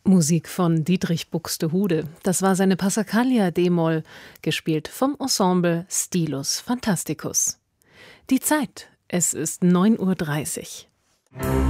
Musik von Dietrich Buxtehude. Das war seine Passacaglia d-Moll, gespielt vom Ensemble Stilus Fantasticus. Die Zeit, es ist 9:30 Uhr.